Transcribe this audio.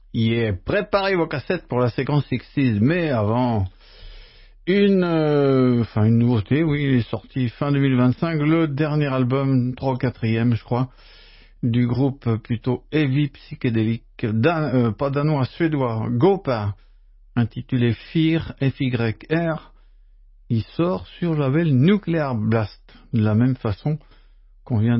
Yeah, préparez vos cassettes pour la séquence 60s, mais avant, une nouveauté, oui, il est sorti fin 2025, le dernier album, 3 ou 4e, je crois, du groupe plutôt heavy psychédélique, pas danois, suédois, Gopa, intitulé Fear, F-Y-R. Il sort sur le label Nuclear Blast, de la même façon qu'on vient